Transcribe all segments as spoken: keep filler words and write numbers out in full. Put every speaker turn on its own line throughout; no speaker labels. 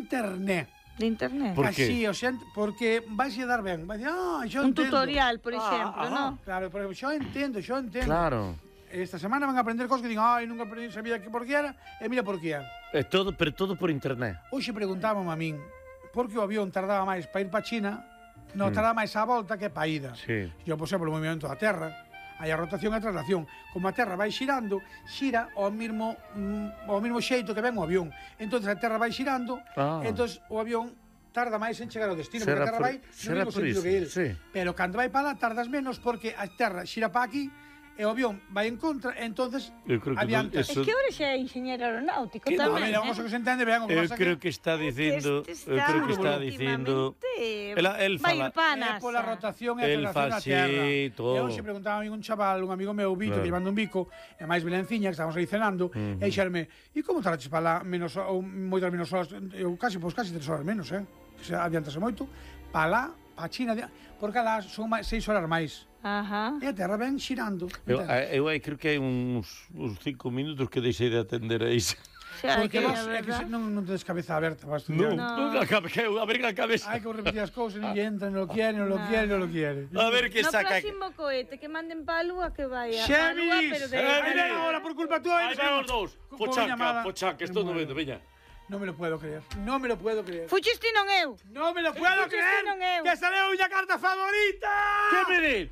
internet.
De internet?
Por que?
Así, o xente, porque vais a dar ben. Vai dicir, ah, xo
Un
entendo.
tutorial, por exemplo,
ah,
non?
Claro, pero xo entendo, xo entendo.
Claro.
Esta semana van a aprender cosas que digan, ai, nunca aprendi, sabía que por que era, e mira por que era.
É todo, pero todo por internet.
Hoxe preguntábamos a min, por que o avión tardaba máis para ir para China, non tardaba máis a volta que para a ida.
Sí.
Eu, por exemplo, o movimento da Terra, hai a rotación e a traslación. Como a Terra vai xirando, xira ao mesmo, mm, ao mesmo xeito que ven o avión. Entonces a Terra vai xirando,
Ah.
entonces o avión tarda máis en chegar ao destino,
Será
porque a Terra
por-
vai no
será
mesmo
por
sentido
iso,
que ele.
sí.
Pero cando vai para lá tardas menos porque a Terra xira para aquí e o avión vai en contra, entonces
Eu creo que
adiantas.
eso-
Es que ahora xa é ingeniero aeronáutico
Que no,
tamén,
mira,
eh?
vamos a que se entende ben, o que
Eu
pasa
creo
que
que está dicindo,
Este
eu creo que está
últimamente
dicindo, Ela- el
vai
fala-
ir panas.
é pola rotación e a
El
traslación
fa
da Terra.
así, todo.
E hoxe preguntaba a mí un chaval, un amigo meu, Vito,
Claro.
que llevando un bico, e máis Belenciña, que estábamos aí cenando, e dixerme, e como tardaches para lá menos, ou moitas menos horas, eu casi, pois casi tres horas menos, eh? Que se adiantase moito, para lá, para China, porque lá son máis, seis horas máis.
Ajá.
E a Terra ven xirando.
Eu,
entendes?
eu aí creo que hai uns, uns cinco minutos que deixei de atender a iso.
Xa,
Porque
que
vos,
é
é que se,
verdad.
non, non tedes cabeza aberta para estudiar.
Non,
No.
non, a cabeza, a ver a cabeza.
Hai que repetir as cousas, non lle entra, non lo quiere, non lo
No.
quiere, non lo quiere.
A ver que
No
saca.
próximo cohete que manden para a lúa que vaya a lúa,
Xevis!
pero de...
Xevis!
Aí ven agora por culpa túa.
Aí van os dous.
Co-
Fochaca,
llamada.
fochaca, estou no vendo, veña.
Non me lo puedo creer. Non me lo puedo creer.
Fuchis ti non eu.
Non me lo puedo
Fuchis
creer.
ti non eu.
Que saleu unha carta favorita.
Que me dis?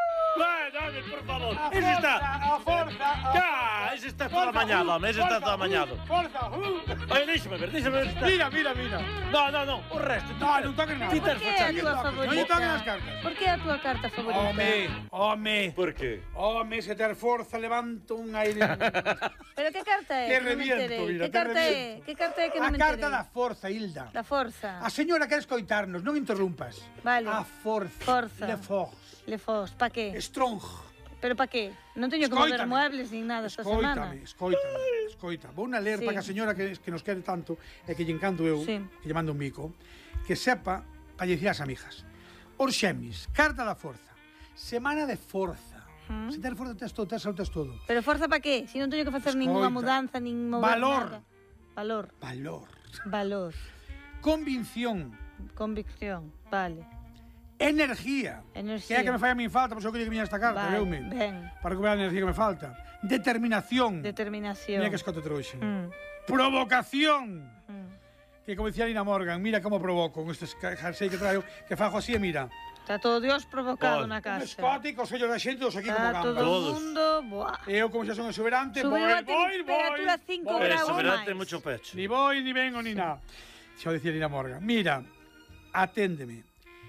Vai, dame, por favor.
A
Ese está.
forza, a forza. a
Cá,
forza.
ese está todo amañado,
uh,
home, ese está
forza,
todo amañado.
uh, Forza, uh.
Oye, déxame ver, déxame ver. está.
Mira, mira, mira.
No, no, no, o resto.
No, non toques nada.
Ti
Por
tes
que é a
fochaca.
túa
toques,
favorita?
non lle toques as cartas.
Por que é a túa carta favorita?
Home, home.
Por que?
Home, se ter forza levanto un aire.
Pero que carta é?
Que
Que non me
reviento,
enterei.
mira,
Que
que
carta é?
reviento.
Que carta é que non
A
me
carta
enterei?
da forza, Hilda.
Da forza.
A señora quere escoitarnos, non interrumpas.
Vale.
A forza.
Forza.
Le force.
Le fos, pa que?
Strong.
Pero pa que? Non teño que mover
Escóitame.
muebles nin nada esta semana.
Escoítame, escoítame, escoita. Vou na ler
Sí.
para que a señora que, que nos quere tanto e que lle encanto eu,
Sí.
que lle mando un bico, que sepa para lle dicir ás amigas. Os xemis, carta da forza. Semana de forza.
Mm.
Se ter forza tes todo, tes tes todo.
Pero forza pa que? Si non teño que facer
Escoita.
ninguna mudanza, nin mover
Valor.
nada. Valor.
Valor.
Valor.
Convinción.
Convicción. Vale.
Energía.
Enerxía.
Que é que me fai a min falta, pois eu quería que viña esta carta,
Vale,
veume.
ben.
Para recuperar a energía que me falta. Determinación.
Determinación.
Mira que escote trouxe.
Mm,
Provocación.
mm.
Que como dicía Lina Morgan, mira como provoco con estes jersey que traio, que fajo así e mira.
Está todo Dios
Oh,
provocado
Un
na casa.
escote cos ollos da xente dos aquí como
Está todo
gambas.
o
Todos.
mundo... Buah.
Eu, como xa son exuberante,
Subiu
voy,
a
voy,
temperatura
voy,
cinco
voy.
graus.
Eso, verá,
máis.
ten mucho pecho.
Ni voy, ni vengo, ni nada. Xa o dicía Lina Morgan. Mira, aténdeme.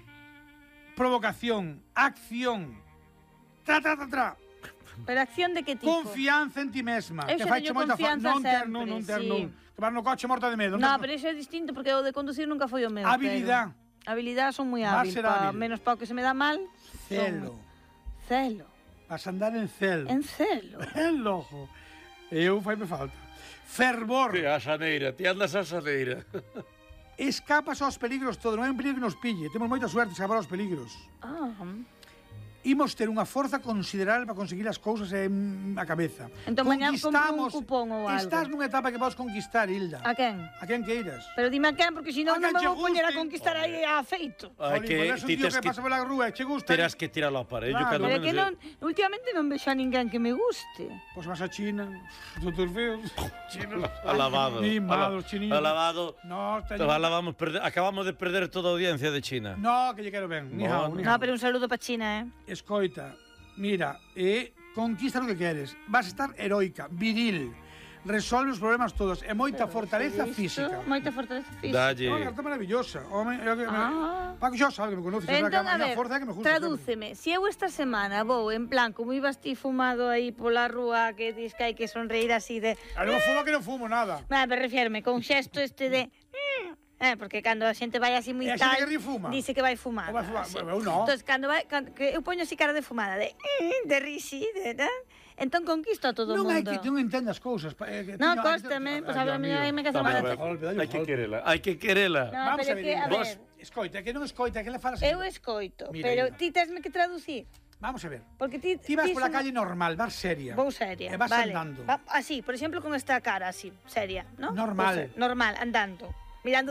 Provocación, acción, tra, tra, tra, tra.
Pero acción de que tipo?
Confianza en ti mesma.
Eu
que
xa
faiche
teño
moita fa-
confianza
non ter,
sempre,
non, non ter,
sí.
non. Que vas no coche morta de medo.
No, pero iso é distinto porque o de conducir nunca foi o meu.
Habilidad.
Pero... Habilidad son moi
Vas
hábil.
ser
Pa,
hábil.
menos pa o que se me dá mal.
Celo.
son- Celo.
Vas a andar en celo.
En celo.
En lojo. Eu faime falta. Fervor.
Que a xaneira, ti andas a xaneira.
Escapas aos peligros todo, non é un peligro que nos pille. Temos moita suerte de escapar aos peligros.
Ah,
Imos ter unha forza considerable para conseguir as cousas en a cabeza.
Entón, mañá compro un
Conquistamos-
cupón ou algo.
Estás nunha etapa que podes conquistar, Hilda.
a quen?
A quen queiras.
Pero dime a quen, porque
A
senón non
quen
me
che
vou poñer a
guste.
conquistar aí a feito.
Hai
Jolín,
que,
pois ves un
ti
tío
tes
que
que,
pasa pola rúa e che gusta.
terás que tirar ao aparello
Claro.
cando
Pero é
menos
que non, últimamente non vexo a ninguén que me guste.
Pois vas a China, todos feos. Chinos.
a lavado.
Ni
a,
malos, chininos.
a lavado.
No, está
A lavamos, perde, acabamos de perder toda a audiencia de China.
No, que lle quero ben. Ni hao, ni
No,
hao.
pero un saludo para China, eh.
Escoita, mira, e conquista o que queres. Vas a estar heroica, viril, resolve os problemas todos e moita fortaleza
Isto,
física.
Moita fortaleza física.
Dalle.
Unha carta maravillosa. Home, eu que
Ah.
Paco xa sabe que me conoces, sabe que
Entón,
a
a
miña
ver,
forza é que me gusta.
tradúceme. Si eu esta semana vou en plan, como ibas ti fumado aí pola rúa, que dis que hai que sonreír así de...
A non fumo que non fumo nada.
Nada, pero refierme, con xesto este de... Eh, porque cando a xente vai así moi
E a
tal,
xente que ri fuma?
dice que vai fumar.
Ou vai fumar? Eu non.
Entón, cando vai, cando, que eu poño así cara de fumada, de de risi, de tal, entón conquisto a todo o
Non hai
mundo.
que non entendas cousas. pa- eh, que
No,
tiño-
cóstame, pois a ver, a mí hai me que hacer
Vamos a
mal.
ver,
Golpe, dalle un
hai que
golpe.
querela, hai que querela.
No,
Vamos
pero
a ver,
que, a
Hilda.
ver,
Escoita, que non escoita, que le falas
eu
así.
escoito,
Mira,
pero
Hilda.
ti tesme que traducir.
Vamos a ver.
Porque ti
Ti vas
ti
pola
son-
calle normal, vas seria.
Vou seria.
E vas
vale.
andando.
Va, así, por exemplo, con esta cara así, seria, ¿no?
Normal.
Vou ser- normal, andando. Mirando